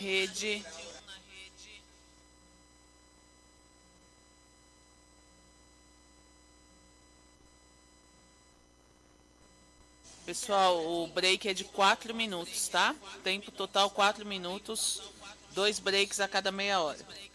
rede. Pessoal, o break é de 4 minutos, tá? Tempo total 4 minutos, 2 breaks a cada meia hora.